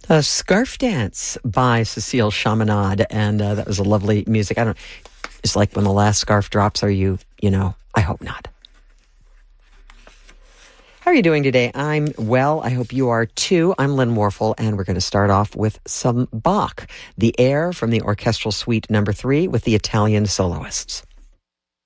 A Scarf Dance by Cecile Chaminade, and that was a lovely music. It's like when the last scarf drops, are you know, I hope not. How are you doing today? I'm well. I hope you are too. I'm Lynn Warfel, and we're going to start off with some Bach, the air from the Orchestral Suite No. 3 with the Italian soloists.